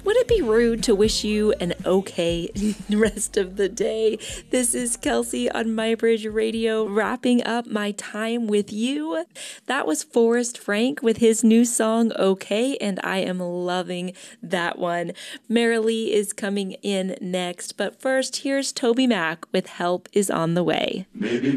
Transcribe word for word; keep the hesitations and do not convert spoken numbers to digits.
would it be rude to wish you an okay rest of the day? This is Kelsey on MyBridge Radio, wrapping up my time with you. That was Forrest Frank with his new song, Okay, and I am loving that one. Marilee is coming in next, but first, here's Toby Mac with Help Is on the Way. Maybe